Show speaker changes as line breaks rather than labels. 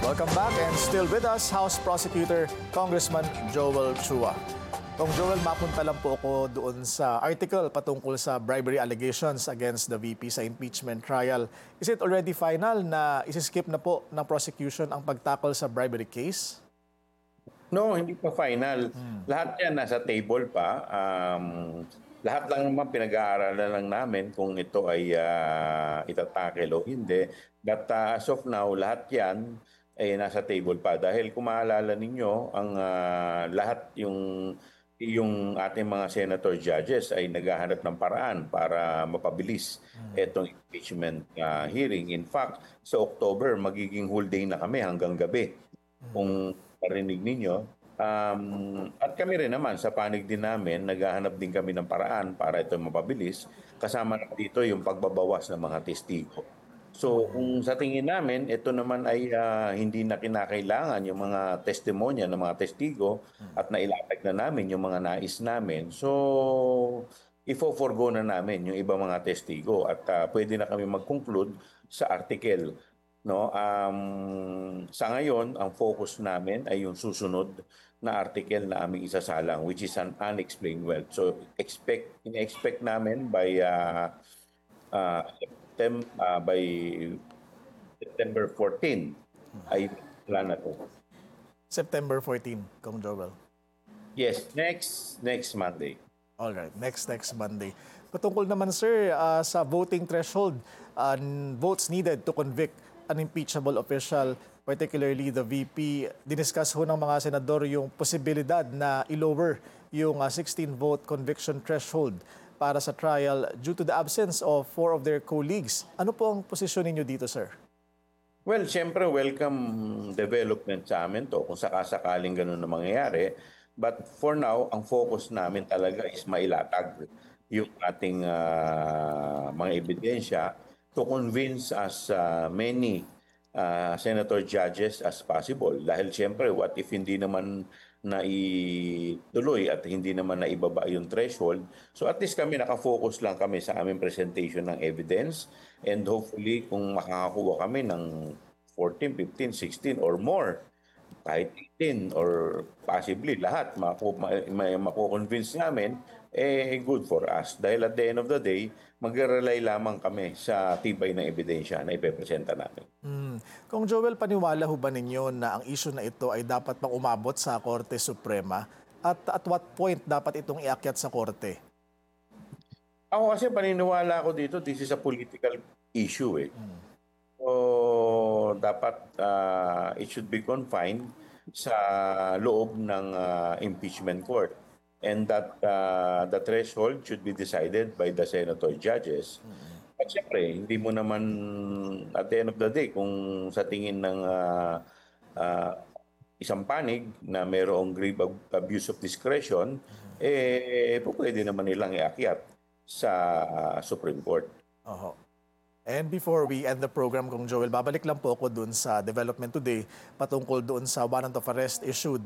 Welcome back and still with us, House Prosecutor Congressman Joel Chua. Kung Joel, mapunta lang po ako doon sa article patungkol sa bribery allegations against the VP sa impeachment trial. Is it already final na isi-skip na po ng prosecution ang pagtakol sa bribery case?
No, hindi pa final. Lahat yan nasa table pa. Lahat lang naman pinag-aaralan lang namin kung ito ay itatakel o hindi. But as of now, lahat yan ay nasa table pa. Dahil kung maalala ninyo, ang lahat yung ating mga senator judges ay naghahanap ng paraan para mapabilis itong impeachment hearing. In fact, sa October, magiging whole day na kami hanggang gabi. Kung parinig ninyo. At kami rin naman, sa panig din namin, naghahanap din kami ng paraan para ito mapabilis. Kasama na dito yung pagbabawas ng mga testigo. So kung sa tingin namin, ito naman ay hindi na kinakailangan yung mga testimonya ng mga testigo at nailatag na namin yung mga nais namin. So ifo-forgo na namin yung ibang mga testigo at pwede na kami mag-conclude sa article. No, sa ngayon, ang focus namin ay yung susunod na article na aming isasalang, which is an unexplained wealth. So, in-expect namin by September 14 ay wala na to.
September 14, Kung Joel.
Yes, next Monday.
All right, next Monday. Patungkol naman, sir, sa voting threshold, votes needed to convict an impeachable official, particularly the VP. Diniscuss ho ng mga senador yung posibilidad na i-lower yung 16-vote conviction threshold para sa trial due to the absence of 4 of their colleagues. Ano po ang posisyon ninyo dito, sir?
Well, siyempre, welcome development sa amin to kung sakasakaling ganun na mangyayari. But for now, ang focus namin talaga is mailatag yung ating mga ebidensya to convince as many senator judges as possible. Dahil siyempre, what if hindi naman naituloy at hindi naman naibaba yung threshold. So at least kami nakafocus lang kami sa aming presentation ng evidence and hopefully kung makakakuha kami ng 14, 15, 16 or more, kahit 18 or possibly lahat mako-convince namin, good for us. Dahil at the end of the day, mag-rely lamang kami sa tibay ng ebidensya na ipepresenta namin.
Kung Joel, paniwala ho ba ninyo na ang issue na ito ay dapat pang umabot sa Korte Suprema? At what point dapat itong iakyat sa Korte?
Ako kasi paniniwala ko dito, this is a political issue eh. So, dapat it should be confined sa loob ng impeachment court. And that the threshold should be decided by the senator judges. At syempre, hindi mo naman at the end of the day, kung sa tingin ng isang panig na mayroong grave abuse of discretion, pwede naman nilang iakyat sa Supreme Court.
Oho. And before we end the program, Kung Joel, babalik lang po ako dun sa development today patungkol doon sa warrant of arrest issued